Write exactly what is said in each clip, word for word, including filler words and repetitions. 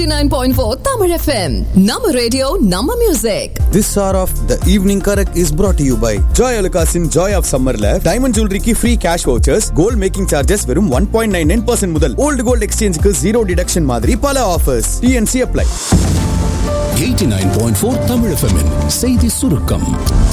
eighty-nine point four Tamil F M. Nama radio, Nama music. This hour of the evening correct is brought to you by Joy Alukasin Joy of Summerல diamond jewelry ki free cash vouchers, gold making charges வெறும் one point nine nine percent முதல், old gold exchange க்கு zero deduction மாதிரி பல offers. T N C apply. eighty-nine point four Tamil F M -இன் செய்தி சுருக்கம்.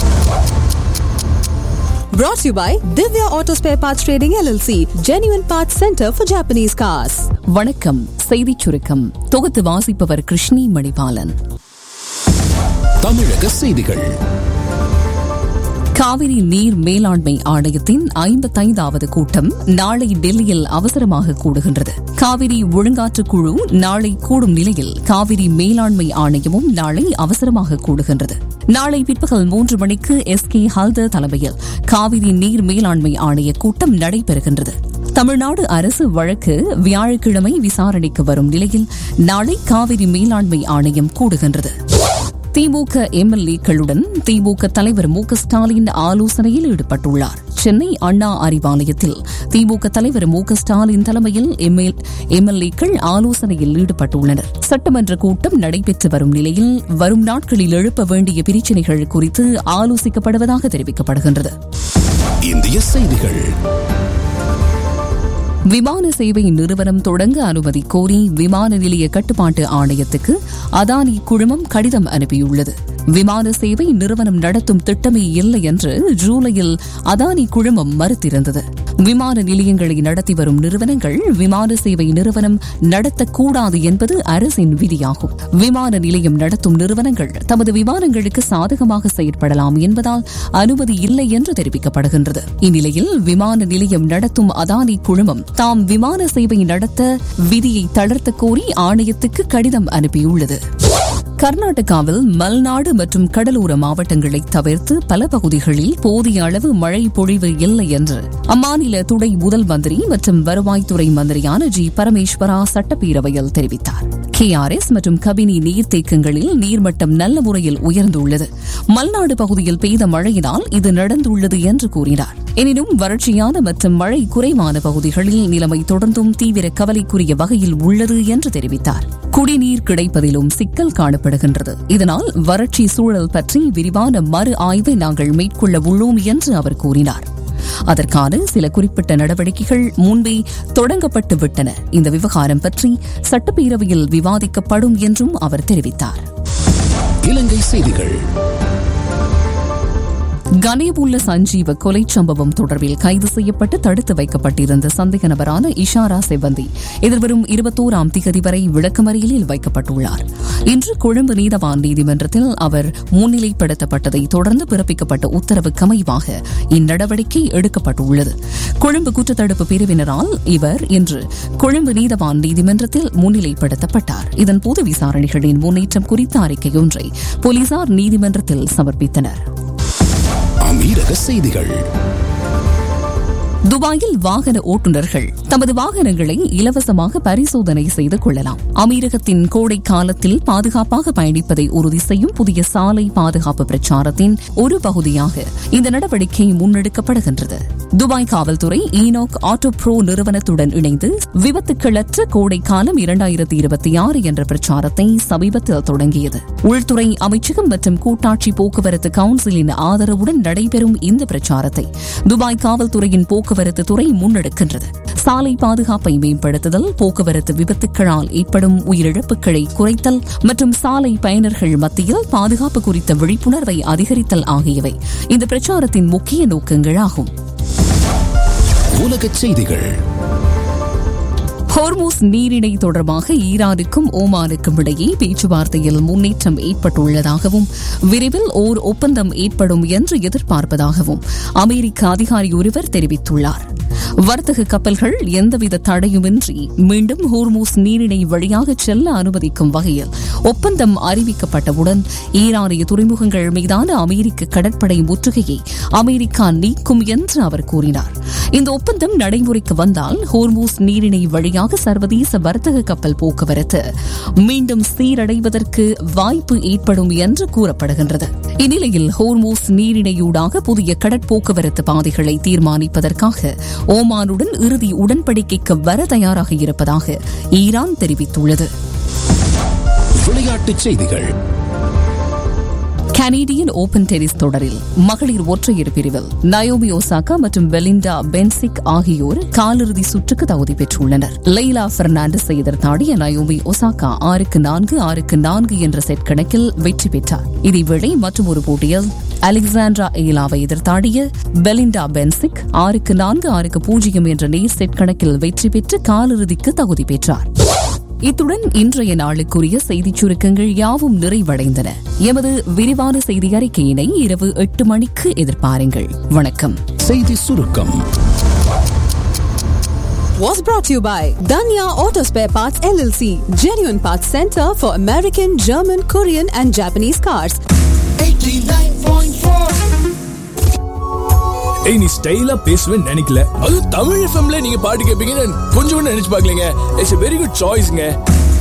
Brought to you by Divya Auto Spare Parts Trading L L C, Genuine Parts Center for Japanese Cars. வணக்கம். செய்திச் சுருக்கம் தொகுத்து வாசிப்பவர் கிருஷ்ணி மணிபாலன். தமிழக செய்திகள். காவிரி நீர் மேலாண்மை ஆணையத்தின் ஐம்பத்தைந்தாவது கூட்டம் நாளை டெல்லியில் அவசரமாக கூடுகின்றது. காவிரி ஒழுங்காற்று குழு நாளை கூடும் நிலையில் காவிரி மேலாண்மை ஆணையமும் நாளை அவசரமாக கூடுகின்றது. நாளை பிற்பகல் மூன்று மணிக்கு எஸ் கே ஹல்தர் தலைமையில் காவிரி நீர் மேலாண்மை ஆணைய கூட்டம் நடைபெறுகின்றது. தமிழ்நாடு அரசு வழக்கு வியாழக்கிழமை விசாரணைக்கு வரும் நிலையில் நாளை காவிரி மேலாண்மை ஆணையம் கூடுகின்றது. திமுக எம்எல்ஏக்களுடன் திமுக தலைவர் மு க ஸ்டாலின் ஆலோசனையில் ஈடுபட்டுள்ளார். சென்னை அண்ணா அறிவாலயத்தில் திமுக தலைவர் மு க ஸ்டாலின் தலைமையில் எம்எல்ஏக்கள் ஆலோசனையில் ஈடுபட்டுள்ளனர். சட்டமன்ற கூட்டம் நடைபெற்று வரும் நிலையில் வரும் நாட்களில் எழுப்ப வேண்டிய பிரச்சினைகள் குறித்து ஆலோசிக்கப்படுவதாக தெரிவிக்கப்படுகின்றது. இந்திய செய்திகள். விமான சேவை நிறுவனம் தொடங்க அனுமதி கோரி விமான நிலைய கட்டுப்பாட்டு ஆணையத்துக்கு அதானி குழுமம் கடிதம் அனுப்பியுள்ளது. விமான சேவை நிறுவனம் நடத்தும் திட்டமே இல்லை என்று ஜூலையில் அதானி குழுமம் மறுத்திருந்தது. விமான நிலையங்களை நடத்தி வரும் நிறுவனங்கள் விமான சேவை நிறுவனம் நடத்தக்கூடாது என்பது அரசின் விதியாகும். விமான நிலையம் நடத்தும் நிறுவனங்கள் தமது விமானங்களுக்கு சாதகமாக செயற்படலாம் என்பதால் அனுமதி இல்லை என்று தெரிவிக்கப்படுகின்றது. இந்நிலையில் விமான நிலையம் நடத்தும் அதானி குழுமம் தாம் விமான சேவை நடத்த விதியை தளர்த்த கோரி ஆணையத்துக்கு கடிதம் அனுப்பியுள்ளது. கர்நாடகாவில் மல்நாடு மற்றும் கடலோர மாவட்டங்களை தவிர்த்து பல பகுதிகளில் போதிய அளவு மழை பொழிவு இல்லை என்று அம்மாநில துணை முதல் மந்திரி மற்றும் வருவாய்த்துறை மந்திரியான ஜி பரமேஸ்வரா சட்டப்பேரவையில் தெரிவித்தார். கே ஆர் எஸ் மற்றும் கபினி நீர்த்தேக்கங்களில் நீர்மட்டம் நல்ல முறையில் உயர்ந்துள்ளது. மல்நாடு பகுதியில் பெய்த மழையினால் இது நடந்துள்ளது என்று கூறினார். எனினும் வறட்சியான மற்றும் மழை குறைவான பகுதிகளில் நிலைமை தொடர்ந்தும் தீவிர கவலைக்குரிய வகையில் உள்ளது என்று தெரிவித்தார். குடிநீர் கிடைப்பதிலும் சிக்கல் காணப்படுகின்றது. இதனால் வறட்சி சூழல் பற்றி விரிவான மறு ஆய்வை நாங்கள் மேற்கொள்ள உள்ளோம் என்று அவர் கூறினார். அதற்கான சில குறிப்பிட்ட நடவடிக்கைகள் முன்பே தொடங்கப்பட்டு விட்டன. இந்த விவகாரம் பற்றி சட்டப்பேரவையில் விவாதிக்கப்படும் என்றும் அவர் தெரிவித்தார். இலங்கை செய்திகள். கனேபுல்ல சஞ்சீவ கொலை சம்பவம் தொடர்பில் கைது செய்யப்பட்டு தடுத்து வைக்கப்பட்டிருந்த சந்தேக நபரான இஷாரா செவந்தி எதிர்வரும் இருபத்தோராம் திகதி வரை விளக்கமறியலில் வைக்கப்பட்டுள்ளார். இன்று கொழும்பு நீதவான் நீதிமன்றத்தில் அவர் முன்னிலைப்படுத்தப்பட்டதை தொடர்ந்து பிறப்பிக்கப்பட்ட உத்தரவுக்கு அமைவாக இந்நடவடிக்கை எடுக்கப்பட்டுள்ளது. கொழும்பு குற்றத்தடுப்பு பிரிவினரால் இவர் இன்று கொழும்பு நீதவான் நீதிமன்றத்தில் முன்னிலைப்படுத்தப்பட்டார். இதன்போது விசாரணைகளின் முன்னேற்றம் குறித்த அறிக்கை ஒன்றை போலீசார் நீதிமன்றத்தில் சமர்ப்பித்தனர். அமீரக செய்திகள். துபாயில் வாகன ஓட்டுநர்கள் தமது வாகனங்களை இலவசமாக பரிசோதனை செய்து கொள்ளலாம். அமீரகத்தின் கோடை காலத்தில் பாதுகாப்பாக பயணிப்பதை உறுதி செய்யும் புதிய சாலை பாதுகாப்பு பிரச்சாரத்தின் ஒரு பகுதியாக இந்த நடவடிக்கை முன்னெடுக்கப்படுகின்றது. துபாய் காவல்துறை ஈனோக் ஆட்டோ ப்ரோ நிறுவனத்துடன் இணைந்து விபத்துக்களற்ற கோடை காலம் இரண்டாயிரத்தி இருபத்தி ஆறு என்ற பிரச்சாரத்தை சமீபத்தில் தொடங்கியது. உள்துறை அமைச்சகம் மற்றும் கூட்டாட்சி போக்குவரத்து கவுன்சிலின் ஆதரவுடன் நடைபெறும் இந்த பிரச்சாரத்தை துபாய் காவல்துறையின் போக்குவரத்து துறை முன்னெடுக்கின்றது. சாலை பாதுகாப்பை மேம்படுத்துதல், போக்குவரத்து விபத்துக்களால் ஏற்படும் உயிரிழப்புகளை குறைத்தல் மற்றும் சாலை பயனர்கள் மத்தியில் பாதுகாப்பு குறித்த விழிப்புணர்வை அதிகரித்தல் ஆகியவை இந்த பிரச்சாரத்தின் முக்கிய நோக்கங்களாகும். உலகச் செய்திகள். ஹோர்மூஸ் நீரிணை தொடர்பாக ஈரானுக்கும் ஓமானுக்கும் இடையே பேச்சுவார்த்தையில் முன்னேற்றம் ஏற்பட்டுள்ளதாகவும் விரைவில் ஓர் ஒப்பந்தம் ஏற்படும் என்று எதிர்பார்ப்பதாகவும் அமெரிக்க அதிகாரி ஒருவர் தெரிவித்துள்ளார். வர்த்தக கப்பல்கள் எந்தவித தடையுமின்றி மீண்டும் ஹோர்மூஸ் நீரிணை வழியாக செல்ல அனுமதிக்கும் வகையில் ஒப்பந்தம் அறிவிக்கப்பட்டவுடன் ஈரானிய துறைமுகங்கள் மீதான அமெரிக்க கடற்படை முற்றுகையை அமெரிக்கா நீக்கும் என்று அவர் கூறினார். இந்த ஒப்பந்தம் நடைமுறைக்கு வந்தால் ஹோர்மூஸ் நீரிணை வழியாக சர்வதேச வர்த்தக கப்பல் போக்குவரத்து மீண்டும் சீரடைவதற்கு வாய்ப்பு ஏற்படும் என்று கூறப்படுகின்றது. இந்நிலையில் ஹோர்மூஸ் நீரிணையூடாக புதிய கடற்போக்குவரத்து பாதைகளை தீர்மானிப்பதற்காக ஓமானுடன் இறுதி உடன்படிக்கைக்கு வர தயாராக இருப்பதாக ஈரான் தெரிவித்துள்ளது. விளையாட்டுச் செய்திகள். கனேடியன் ஓபன் டென்னிஸ் தொடரில் மகளிர் ஒற்றையர் பிரிவில் நயோமி ஒசாகா மற்றும் பெலிண்டா பென்சிக் ஆகியோர் காலிறுதி சுற்றுக்கு தகுதி பெற்றுள்ளனர். லெய்லா பெர்னாண்டஸை எதிர்த்தாடிய நயோமி ஒசாகா ஆறுக்கு நான்கு ஆறுக்கு நான்கு என்ற செட் கணக்கில் வெற்றி பெற்றார். இதேவேளை மற்றும் ஒரு போட்டியில் அலெக்சாண்ட்ரா எயிலாவை எதிர்த்தாடிய பெலிண்டா பென்சிக் ஆறுக்கு நான்கு ஆறுக்கு பூஜ்ஜியம் என்ற நேர் செட் கணக்கில் வெற்றி பெற்று காலிறுதிக்கு தகுதி பெற்றார். இத்துடன் இன்றைய நாளுக்குரிய செய்திச் சுருக்கங்கள் யாவும் நிறைவடைந்தன. எமது விரிவான செய்தி அறிக்கையினை இரவு எட்டு மணிக்கு எதிர்பாருங்கள். வணக்கம். செய்தி சுருக்கம் Was brought to you by Danya Auto Spare Parts L L C, Genuine Parts Center for American, German, Korean and Japanese cars. eighty-nine point four ஏய், நீ ஸ்டைலா பேசுவேன்னு நினைக்கல. அது தமிழ் எஃப்எம்ல நீங்க பாட்டு கேட்பீங்கன்னு கொஞ்சம் கூட நினைச்சு பார்க்கலங்க. It's a very good choice ங்க.